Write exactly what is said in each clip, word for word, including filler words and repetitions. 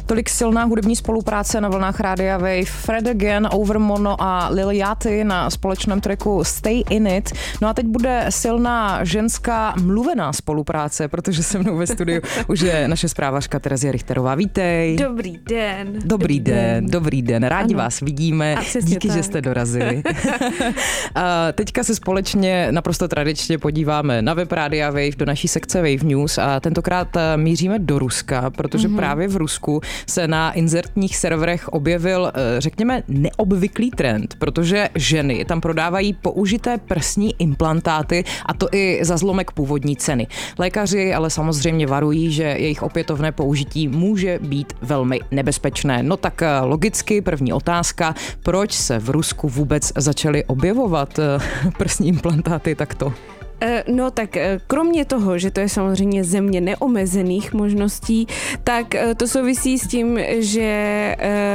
Tolik silná hudební spolupráce na vlnách Rádia Wave. Fred Again, Overmono a Lil Yachty na společném tracku Stay In It. No a teď bude silná ženská mluvená spolupráce, protože se mnou ve studiu už je naše zprávařka Terezia Richterová. Vítej. Dobrý den. Dobrý den, dobrý den. Rádi ano. vás vidíme. Díky, tak. že jste dorazili. A teďka se společně naprosto tradičně podíváme na web Rádia Wave, do naší sekce Wave News a tentokrát míříme do Ruska, protože mm-hmm. právě v Rusku se na inzertních serverech objevil, řekněme, neobvyklý trend, protože ženy tam prodávají použité prsní implantáty a to i za zlomek původní ceny. Lékaři ale samozřejmě varují, že jejich opětovné použití může být velmi nebezpečné. No tak logicky první otázka, proč se v Rusku vůbec začaly objevovat prsní implantáty takto? No tak kromě toho, že to je samozřejmě země neomezených možností, tak to souvisí s tím, že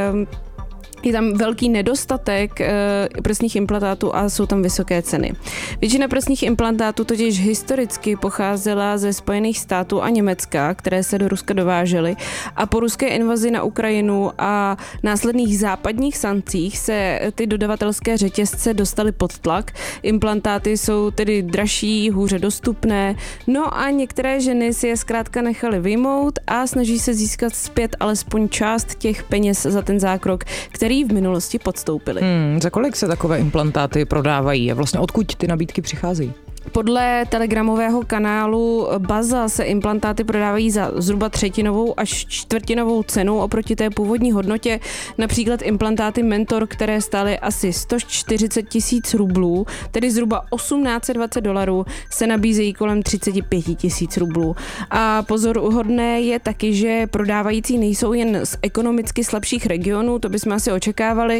je tam velký nedostatek e, prsních implantátů a jsou tam vysoké ceny. Většina prsních implantátů totiž historicky pocházela ze Spojených států a Německa, které se do Ruska dovážely, a po ruské invazi na Ukrajinu a následných západních sankcích se ty dodavatelské řetězce dostaly pod tlak. Implantáty jsou tedy dražší, hůře dostupné, no a některé ženy si je zkrátka nechaly vyjmout a snaží se získat zpět alespoň část těch peněz za ten zákrok, který v minulosti podstoupili. Hmm, za kolik se takové implantáty prodávají a vlastně odkud ty nabídky přicházejí? Podle telegramového kanálu Baza se implantáty prodávají za zhruba třetinovou až čtvrtinovou cenu oproti té původní hodnotě. Například implantáty Mentor, které stály asi sto čtyřicet tisíc rublů, tedy zhruba osmnáct set dvacet dolarů, se nabízejí kolem třicet pět tisíc rublů. A pozoruhodné je taky, že prodávající nejsou jen z ekonomicky slabších regionů, to bychom asi očekávali,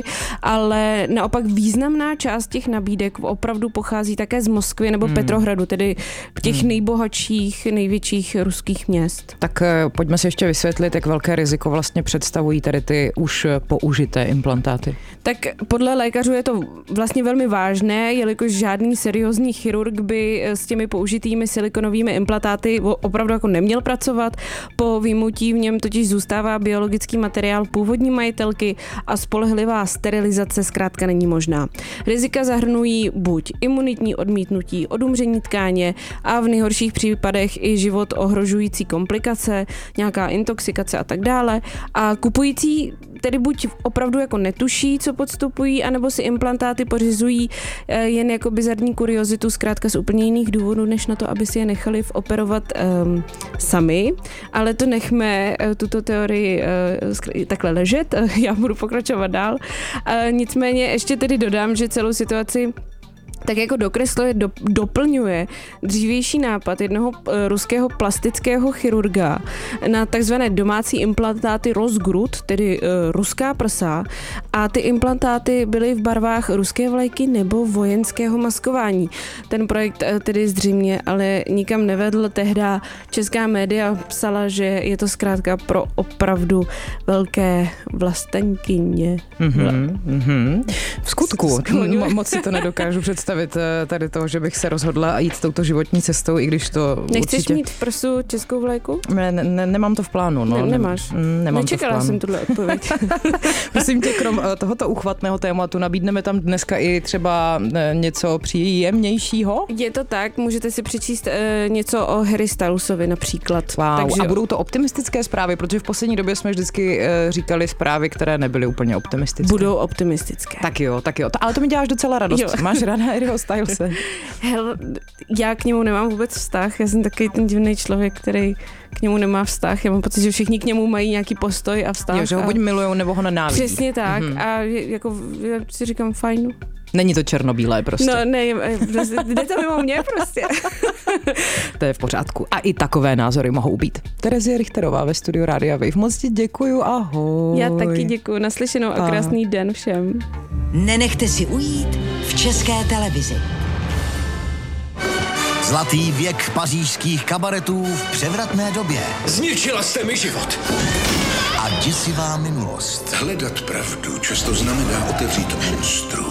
ale naopak významná část těch nabídek opravdu pochází také z Moskvy nebo hmm. Petrohradu, tedy těch hmm. nejbohatších, největších ruských měst. Tak pojďme si ještě vysvětlit, jak velké riziko vlastně představují tady ty už použité implantáty. Tak podle lékařů je to vlastně velmi vážné, jelikož žádný seriózní chirurg by s těmi použitými silikonovými implantáty opravdu jako neměl pracovat. Po vyjmutí v něm totiž zůstává biologický materiál původní majitelky a spolehlivá sterilizace zkrátka není možná. Rizika zahrnují buď imunitní odmítnutí, odumření tkáně a v nejhorších případech i život ohrožující komplikace, nějaká intoxikace a tak dále. A kupující tedy buď opravdu jako netuší, co podstupují, anebo si implantáty pořizují jen jako bizarní kuriozitu, zkrátka z úplně jiných důvodů, než na to, aby si je nechali operovat um, sami. Ale to nechme tuto teorii uh, takhle ležet, já budu pokračovat dál. Uh, nicméně ještě tedy dodám, že celou situaci tak jako dokresluje, do, doplňuje dřívější nápad jednoho e, ruského plastického chirurga na takzvané domácí implantáty Rosgrud, tedy e, ruská prsa, a ty implantáty byly v barvách ruské vlajky nebo vojenského maskování. Ten projekt e, tedy zřejmě ale nikam nevedl. Tehda česká média psala, že je to zkrátka pro opravdu velké vlastenkyně. Mm-hmm, mm-hmm. V skutku, mo- moc si to nedokážu představit tady toho, že bych se rozhodla jít touto životní cestou, i když to Nechceš určitě... mít v prsu českou vlajku? Ne, ne, nemám to v plánu. No. Ne, nemáš. Ne, nemám Nečekala to v plánu. jsem tuhle odpověď. Prosím tě, krom tohoto uchvatného tématu, nabídneme tam dneska i třeba něco příjemnějšího? Je to tak, můžete si přečíst uh, něco o Harry Stylesovi například. Wow, Takže... a budou to optimistické zprávy, protože v poslední době jsme vždycky uh, říkali zprávy, které nebyly úplně optimistické. Budou optimistické. Tak jo, tak jo. Ale to mi děláš docela radost. Jo. Máš ráda Harryho Stylese? Hel, já k němu nemám vůbec vztah, já jsem takový ten divný člověk, který k němu nemá vztah. Já mám pocit, že všichni k němu mají nějaký postoj a vztah. Jo, že ho buď milujou, nebo ho nenávidí. Přesně tak. Mm-hmm. A jako já si říkám fajn. Není to černobílé prostě. No ne, jde to mimo mě prostě. To je v pořádku. A i takové názory mohou být. Terezie Richterová ve studiu Rádia Wave. Moc ti děkuju, ahoj. Já taky děkuju. Naslyšenou a krásný den všem. Nenechte si ujít v České televizi. Zlatý věk pařížských kabaretů v převratné době. Zničila jste mi život. A děsivá minulost. Hledat pravdu často znamená otevřít monstru.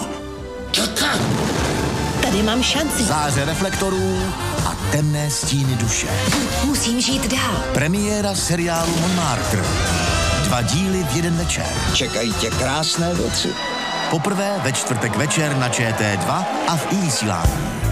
Tady mám šanci. Záře reflektorů a temné stíny duše. Musím žít dál. Premiéra seriálu Montmartre. Dva díly v jeden večer. Čekají tě krásné věci. Poprvé ve čtvrtek večer na Č T dva a v iVysílání.